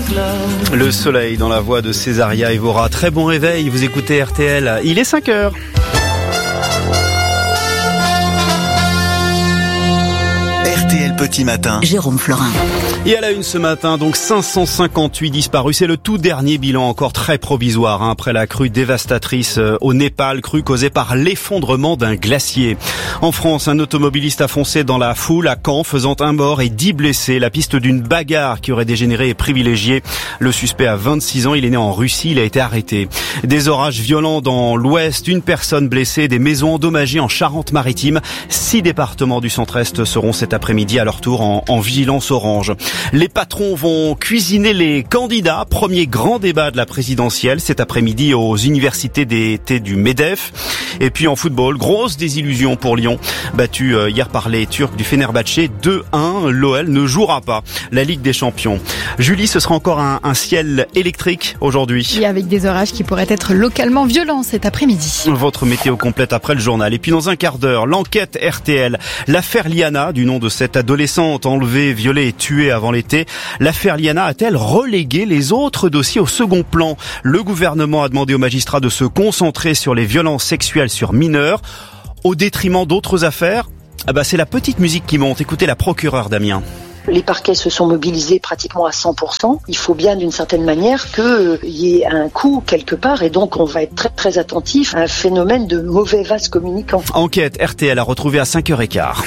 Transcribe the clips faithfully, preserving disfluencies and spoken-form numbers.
Le soleil dans la voix de Césaria Evora. Très bon réveil, vous écoutez R T L. Il est cinq heures. R T L Petit Matin. Jérôme Florin. Et à la une ce matin, donc cinq cent cinquante-huit disparus. C'est le tout dernier bilan, encore très provisoire, hein, après la crue dévastatrice au Népal, crue causée par l'effondrement d'un glacier. En France, un automobiliste a foncé dans la foule à Caen, faisant un mort et dix blessés. La piste d'une bagarre qui aurait dégénéré est privilégiée. Le suspect a vingt-six ans, il est né en Russie, il a été arrêté. Des orages violents dans l'ouest, une personne blessée, des maisons endommagées en Charente-Maritime. Six départements du centre-est seront cet après-midi à leur tour en, en vigilance orange. Les patrons vont cuisiner les candidats. Premier grand débat de la présidentielle cet après-midi aux universités d'été du MEDEF. Et puis en football, grosse désillusion pour Lyon. Battu hier par les Turcs du Fenerbahçe deux un, l'O L ne jouera pas la Ligue des Champions. Julie, ce sera encore un, un ciel électrique aujourd'hui. Et avec des orages qui pourraient être localement violents cet après-midi. Votre météo complète après le journal. Et puis dans un quart d'heure, l'enquête R T L. L'affaire Liana, du nom de cette adolescente enlevée, violée et tuée avant l'été. L'affaire Liana a-t-elle relégué les autres dossiers au second plan? Le gouvernement a demandé aux magistrats de se concentrer sur les violences sexuelles sur mineurs au détriment d'autres affaires. Ah bah c'est la petite musique qui monte. Écoutez la procureure d'Amiens. Les parquets se sont mobilisés pratiquement à cent pour cent. Il faut bien d'une certaine manière qu'il euh, y ait un coup quelque part et donc on va être très très attentif à un phénomène de mauvais vase communicant. Enquête R T L à retrouver à cinq heures quinze.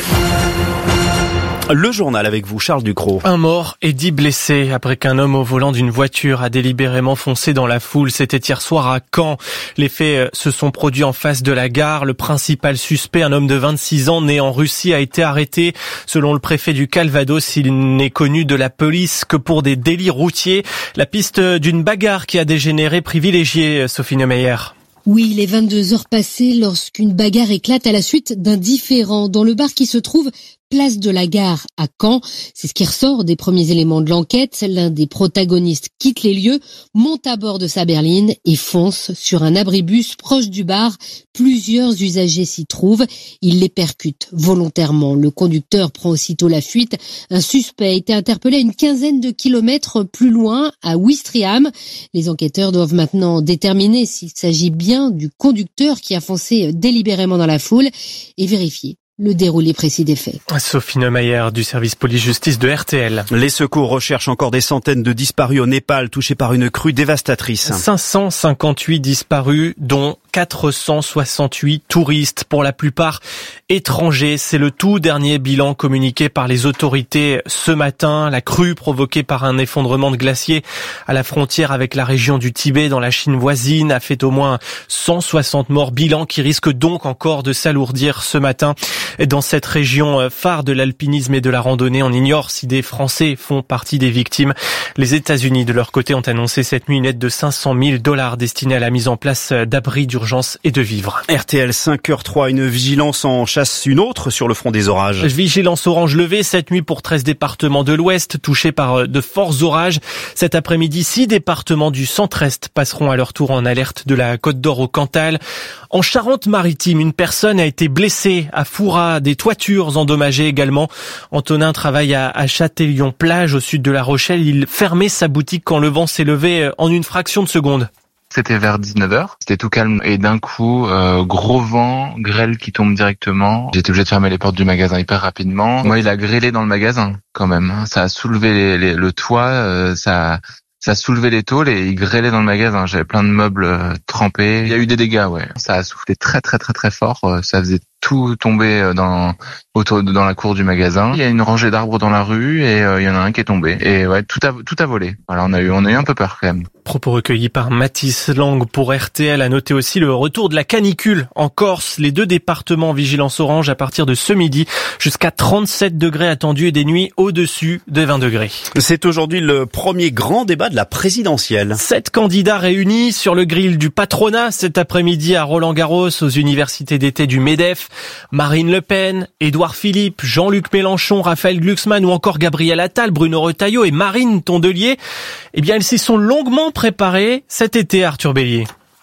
Le journal avec vous, Charles Ducrot. Un mort et dix blessés après qu'un homme au volant d'une voiture a délibérément foncé dans la foule. C'était hier soir à Caen. Les faits se sont produits en face de la gare. Le principal suspect, un homme de vingt-six ans né en Russie, a été arrêté. Selon le préfet du Calvados, il n'est connu de la police que pour des délits routiers. La piste d'une bagarre qui a dégénéré privilégiée, Sophie Neumeyer. Oui, il est vingt-deux heures passées lorsqu'une bagarre éclate à la suite d'un différend dans le bar qui se trouve place de la Gare à Caen. C'est ce qui ressort des premiers éléments de l'enquête. L'un des protagonistes quitte les lieux, monte à bord de sa berline et fonce sur un abribus proche du bar. Plusieurs usagers s'y trouvent. Il les percute volontairement. Le conducteur prend aussitôt la fuite. Un suspect a été interpellé à une quinzaine de kilomètres plus loin, à Ouistreham. Les enquêteurs doivent maintenant déterminer s'il s'agit bien du conducteur qui a foncé délibérément dans la foule et vérifier le déroulé précis des faits. Sophie Neumeyer du service police-justice de R T L. Les secours recherchent encore des centaines de disparus au Népal, touchés par une crue dévastatrice. cinq cent cinquante-huit disparus, dont quatre cent soixante-huit touristes, pour la plupart étrangers. C'est le tout dernier bilan communiqué par les autorités ce matin. La crue provoquée par un effondrement de glacier à la frontière avec la région du Tibet dans la Chine voisine a fait au moins cent soixante morts, bilan qui risque donc encore de s'alourdir ce matin. Dans cette région phare de l'alpinisme et de la randonnée, on ignore si des Français font partie des victimes. Les États-Unis, de leur côté, ont annoncé cette nuit une aide de cinq cent mille dollars destinée à la mise en place d'abris d'urgence et de vivres. R T L cinq heures trois, une vigilance en chasse une autre sur le front des orages. Vigilance orange levée cette nuit pour treize départements de l'Ouest touchés par de forts orages. Cet après-midi, six départements du centre-Est passeront à leur tour en alerte de la Côte d'Or au Cantal. En Charente-Maritime, une personne a été blessée à Fouras, des toitures endommagées également. Antonin travaille à, à Châtillon-Plage, au sud de La Rochelle. Il fermait sa boutique quand le vent s'est levé en une fraction de seconde. C'était vers dix-neuf heures, c'était tout calme et d'un coup, euh, gros vent, grêle qui tombe directement. J'étais obligé de fermer les portes du magasin hyper rapidement. Moi, il a grêlé dans le magasin quand même. Ça a soulevé les, les, le toit, euh, ça... Ça a soulevé les tôles et il grêlait dans le magasin. J'avais plein de meubles euh, trempés. Il y a eu des dégâts, ouais. Ça a soufflé très très très très fort. Ça faisait tout tomber dans autour dans la cour du magasin. Il y a une rangée d'arbres dans la rue et euh, il y en a un qui est tombé. Et ouais, tout a tout a volé. Voilà, on a eu on a eu un peu peur quand même. Propos recueillis par Mathis Lang pour R T L. À noter aussi le retour de la canicule en Corse. Les deux départements en vigilance orange à partir de ce midi. Jusqu'à trente-sept degrés attendus et des nuits au-dessus de vingt degrés. C'est aujourd'hui le premier grand débat de la présidentielle. Sept candidats réunis sur le grill du patronat cet après-midi à Roland-Garros aux universités d'été du MEDEF. Marine Le Pen, Édouard Philippe, Jean-Luc Mélenchon, Raphaël Glucksmann ou encore Gabriel Attal, Bruno Retailleau et Marine Tondelier. Eh bien, ils s'y sont longuement préparés cet été, Arthur Bélier.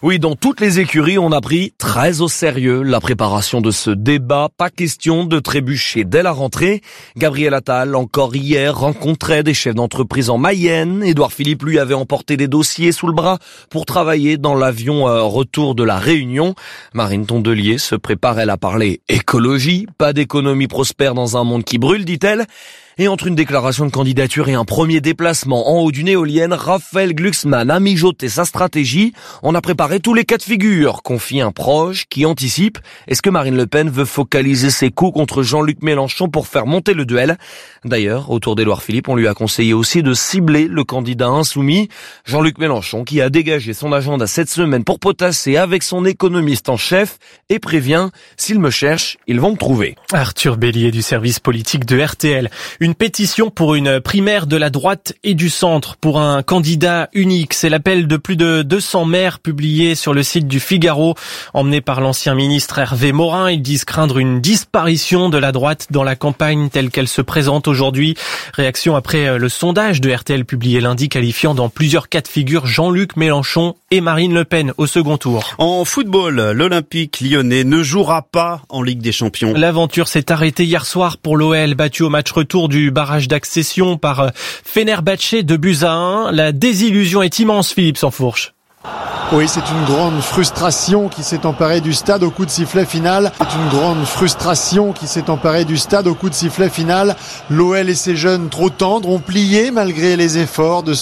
Oui, dans toutes les écuries, on a pris très au sérieux la préparation de ce débat. Pas question de trébucher dès la rentrée. Gabriel Attal, encore hier, rencontrait des chefs d'entreprise en Mayenne. Édouard Philippe, lui, avait emporté des dossiers sous le bras pour travailler dans l'avion euh, retour de la Réunion. Marine Tondelier se préparait à parler écologie. Pas d'économie prospère dans un monde qui brûle, dit-elle. Et entre une déclaration de candidature et un premier déplacement en haut d'une éolienne, Raphaël Glucksmann a mijoté sa stratégie. On a préparé tous les cas de figure, confie un proche qui anticipe. Est-ce que Marine Le Pen veut focaliser ses coups contre Jean-Luc Mélenchon pour faire monter le duel? D'ailleurs, autour d'Édouard Philippe, on lui a conseillé aussi de cibler le candidat insoumis, Jean-Luc Mélenchon, qui a dégagé son agenda cette semaine pour potasser avec son économiste en chef et prévient, s'ils me cherchent, ils vont me trouver. Arthur Bélier du service politique de R T L. Une pétition pour une primaire de la droite et du centre pour un candidat unique. C'est l'appel de plus de deux cents maires publié sur le site du Figaro, emmené par l'ancien ministre Hervé Morin. Ils disent craindre une disparition de la droite dans la campagne telle qu'elle se présente aujourd'hui. Réaction après le sondage de R T L publié lundi, qualifiant dans plusieurs cas de figure Jean-Luc Mélenchon et Marine Le Pen au second tour. En football, l'Olympique lyonnais ne jouera pas en Ligue des Champions. L'aventure s'est arrêtée hier soir pour l'O L, battu au match retour du barrage d'accession par Fenerbahçe de buts à un. La désillusion est immense, Philippe Sansfourche. Oui, c'est une grande frustration qui s'est emparée du stade au coup de sifflet final. C'est une grande frustration qui s'est emparée du stade au coup de sifflet final. L'O L et ses jeunes trop tendres ont plié malgré les efforts de